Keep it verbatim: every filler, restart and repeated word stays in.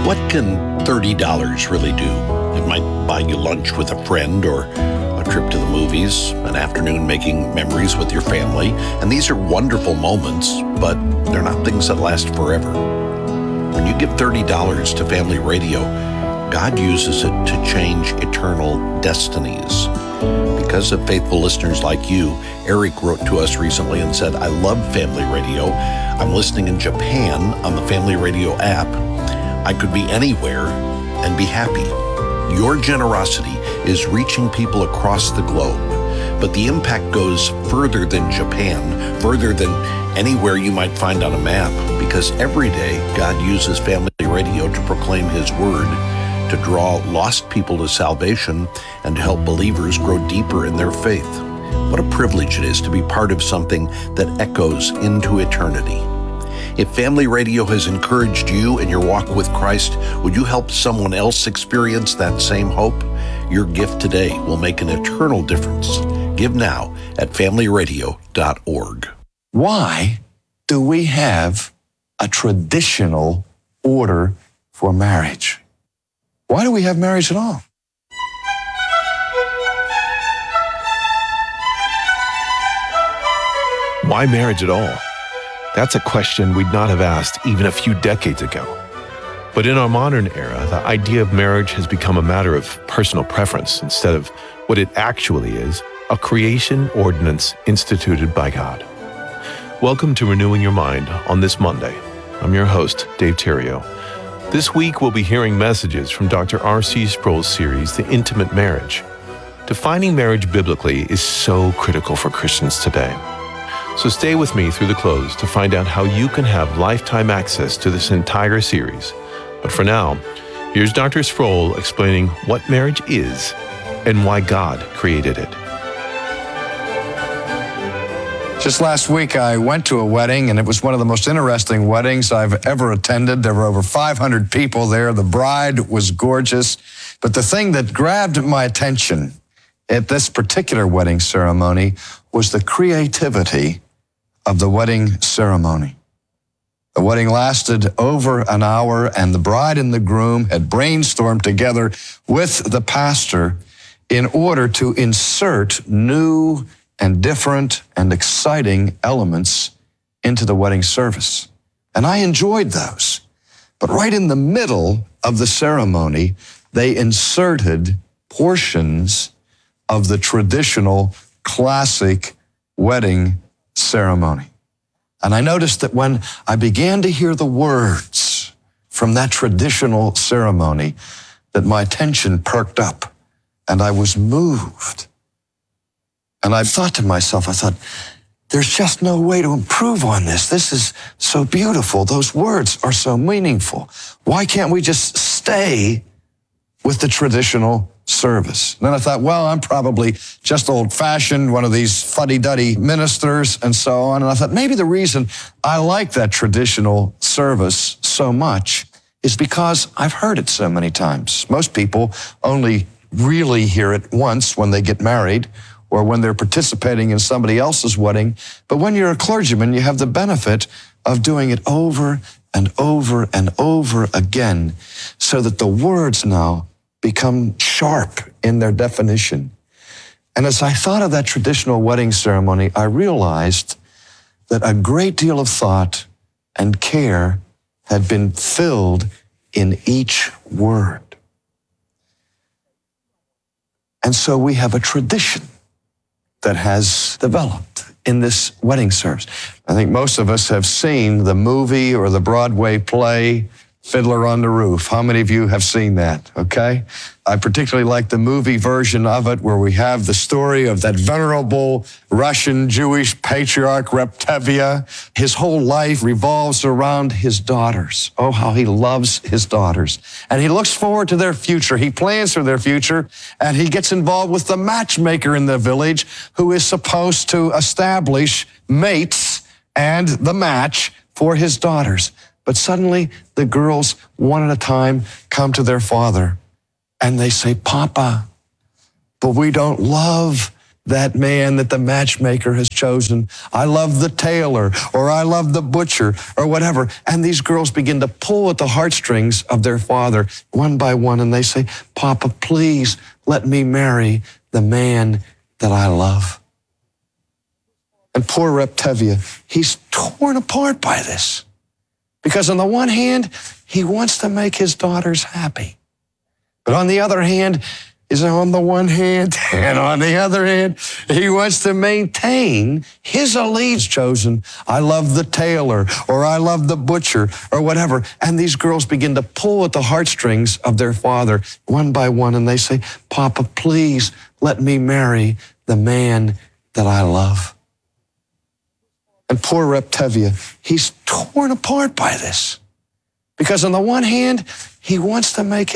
What can thirty dollars really do? It might buy you lunch with a friend or a trip to the movies, an afternoon making memories with your family. And these are wonderful moments, but they're not things that last forever. When you give thirty dollars to Family Radio, God uses it to change eternal destinies. Because of faithful listeners like you, Eric wrote to us recently and said, I love Family Radio. I'm listening in Japan on the Family Radio app. I could be anywhere and be happy. Your generosity is reaching people across the globe, but the impact goes further than Japan, further than anywhere you might find on a map, because every day God uses Family Radio to proclaim His Word, to draw lost people to salvation, and to help believers grow deeper in their faith. What a privilege it is to be part of something that echoes into eternity. If Family Radio has encouraged you in your walk with Christ, would you help someone else experience that same hope? Your gift today will make an eternal difference. Give now at family radio dot org. Why do we have a traditional order for marriage? Why do we have marriage at all? Why marriage at all? That's a question we'd not have asked even a few decades ago. But in our modern era, the idea of marriage has become a matter of personal preference instead of what it actually is, a creation ordinance instituted by God. Welcome to Renewing Your Mind on this Monday. I'm your host, Dave Terrio. This week, we'll be hearing messages from Doctor R C Sproul's series, The Intimate Marriage. Defining marriage biblically is so critical for Christians today. So stay with me through the close to find out how you can have lifetime access to this entire series. But for now, here's Doctor Sproul explaining what marriage is and why God created it. Just last week, I went to a wedding, and it was one of the most interesting weddings I've ever attended. There were over five hundred people there. The bride was gorgeous. But the thing that grabbed my attention at this particular wedding ceremony was the creativity of the wedding ceremony. The wedding lasted over an hour, and the bride and the groom had brainstormed together with the pastor in order to insert new and different and exciting elements into the wedding service. And I enjoyed those. But right in the middle of the ceremony, they inserted portions of the traditional classic wedding ceremony. And I noticed that when I began to hear the words from that traditional ceremony, that my attention perked up and I was moved. And I thought to myself, I thought, there's just no way to improve on this. This is so beautiful. Those words are so meaningful. Why can't we just stay with the traditional service? And then I thought, well, I'm probably just old-fashioned, one of these fuddy-duddy ministers and so on. And I thought, maybe the reason I like that traditional service so much is because I've heard it so many times. Most people only really hear it once when they get married or when they're participating in somebody else's wedding. But when you're a clergyman, you have the benefit of doing it over and over and over again so that the words now become sharp in their definition. And as I thought of that traditional wedding ceremony, I realized that a great deal of thought and care had been filled in each word. And so we have a tradition that has developed in this wedding service. I think most of us have seen the movie or the Broadway play, Fiddler on the Roof. How many of you have seen that, okay? I particularly like the movie version of it where we have the story of that venerable Russian Jewish patriarch, Reptevia. His whole life revolves around his daughters. Oh, how he loves his daughters. And he looks forward to their future. He plans for their future, and he gets involved with the matchmaker in the village who is supposed to establish mates and the match for his daughters. But suddenly, the girls, one at a time, come to their father, and they say, Papa, but we don't love that man that the matchmaker has chosen. I love the tailor, or I love the butcher, or whatever. And these girls begin to pull at the heartstrings of their father one by one, and they say, Papa, please let me marry the man that I love. And poor Reb Tevye, he's torn apart by this. Because on the one hand, he wants to make his daughters happy. But on the other hand, is on the one hand, and on the other hand, he wants to maintain his allegiance chosen. I love the tailor, or I love the butcher, or whatever. And these girls begin to pull at the heartstrings of their father one by one, and they say, Papa, please let me marry the man that I love. And poor Reb Tevye, he's torn apart by this. Because on the one hand, he wants to make